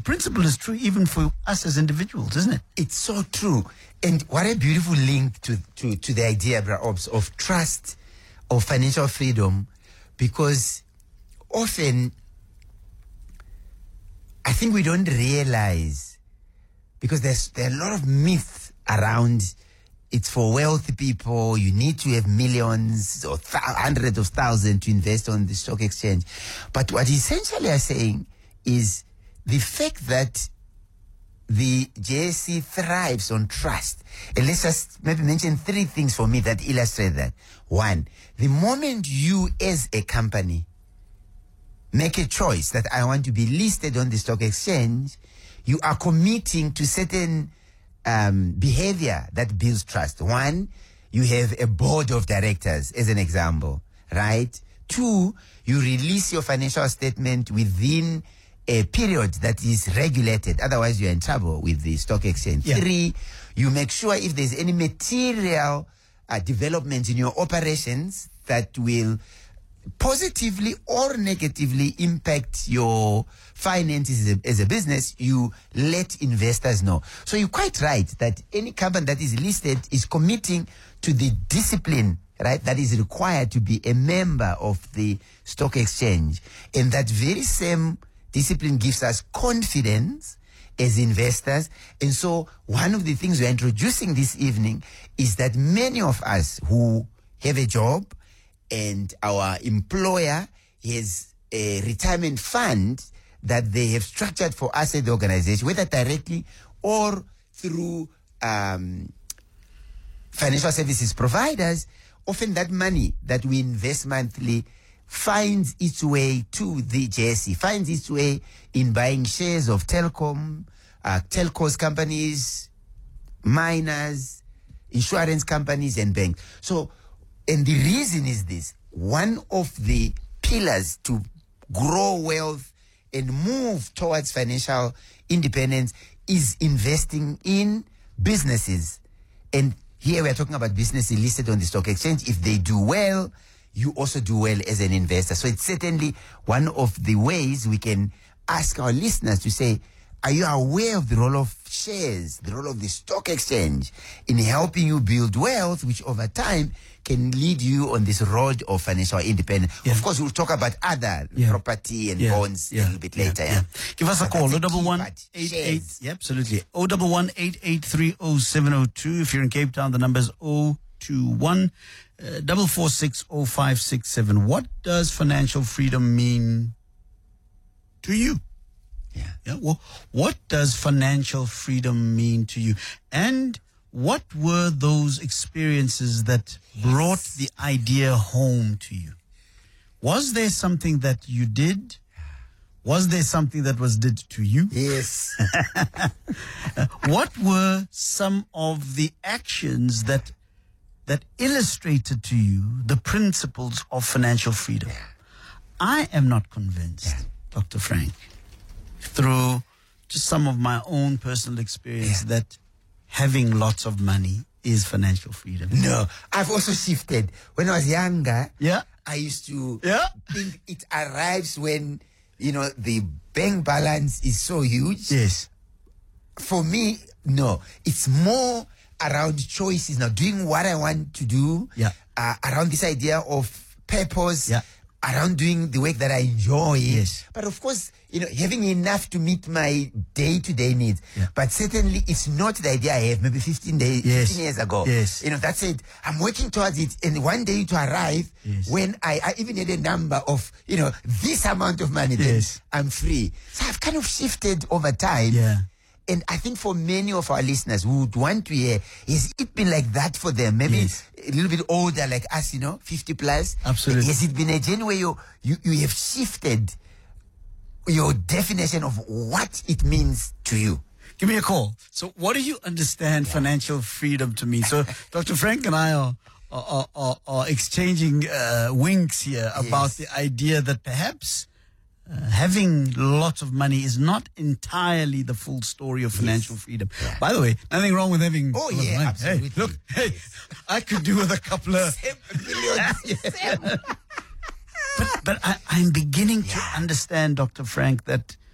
principle is true even for us as individuals, isn't it? It's so true. And what a beautiful link to the idea, Bra Ops, of trust, of financial freedom, because often I think we don't realize, because there are a lot of myths around. It's for wealthy people. You need to have millions or hundreds of thousands to invest on the stock exchange. But what essentially are saying is the fact that the JSE thrives on trust. And let's just maybe mention three things for me that illustrate that. One, the moment you as a company make a choice that I want to be listed on the stock exchange, you are committing to certain behavior that builds trust. One, you have a board of directors, as an example, right? Two, you release your financial statement within a period that is regulated. Otherwise, you're in trouble with the stock exchange. Yeah. Three, you make sure if there's any material development in your operations that will positively or negatively impact your finances as a business, you let investors know. So you're quite right that any company that is listed is committing to the discipline, right, that is required to be a member of the stock exchange. And that very same discipline gives us confidence as investors. And so one of the things we're introducing this evening is that many of us who have a job and our employer has a retirement fund that they have structured for us at the organization, whether directly or through financial services providers, often that money that we invest monthly finds its way to the JSE, finds its way in buying shares of telcos companies, miners, insurance companies, and banks. So, and the reason is this: one of the pillars to grow wealth and move towards financial independence is investing in businesses. And here we are talking about businesses listed on the stock exchange. If they do well, you also do well as an investor. So it's certainly one of the ways we can ask our listeners to say, are you aware of the role of shares, the role of the stock exchange in helping you build wealth, which over time can lead you on this road of financial independence? Yeah. Of course, we'll talk about other property and bonds a little bit later. Yeah. Give us a call, 011-88. Yeah, absolutely. 011-883-0702. If you're in Cape Town, the number is 021 446 0567. What does financial freedom mean to you? Yeah. Well, what does financial freedom mean to you? And what were those experiences that brought the idea home to you? Was there something that you did? Was there something that was did to you? Yes. What were some of the actions that illustrated to you the principles of financial freedom? Yeah. I am not convinced, Dr. Frank, through just some of my own personal experience that having lots of money is financial freedom. No, I've also shifted. When I was younger, I used to think it arrives when, the bank balance is so huge. Yes. For me, no. It's more around choices now, doing what I want to do, around this idea of purpose, around doing the work that I enjoy. Yes. But of course, having enough to meet my day-to-day needs. Yeah. But certainly it's not the idea I have maybe 15 years ago. Yes. That's it. I'm working towards it, and one day to arrive when I even had a number of, this amount of money, then I'm free. So I've kind of shifted over time. Yeah. And I think for many of our listeners who would want to hear, has it been like that for them? Maybe a little bit older like us, 50 plus. Absolutely. Has it been a journey where you have shifted your definition of what it means to you? Give me a call. So what do you understand financial freedom to mean? So Dr. Frank and I are exchanging winks here about the idea that perhaps having lots of money is not entirely the full story of financial freedom. Yeah. By the way, nothing wrong with having lots of money. Absolutely. Hey, I could do with a couple of millions. But I'm beginning to understand, Dr. Frank, that